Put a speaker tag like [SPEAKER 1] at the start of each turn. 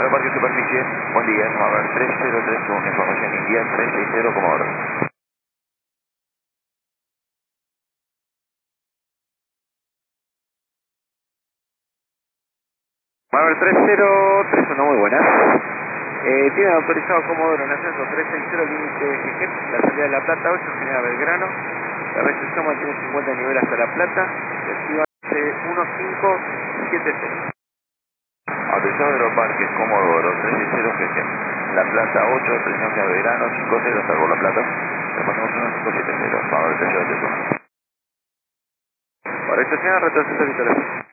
[SPEAKER 1] Aeroparque Superficie, buen día, Comodoro 3031, información India 360 Comodoro. Comodoro 3031, muy buenas. Tiene autorizado Comodoro en ascenso 360, límite GG, la salida de La Plata 8, General Belgrano. La recepción mantiene 50 nivel hasta La Plata, reciba 1570. Autorizado Aeroparque Comodoro 360 GG, La Plata 8, presión General Belgrano 50, salvo La Plata. Le ponemos 1570, Comodoro 331. Para estacionar, retroceso y teléfono.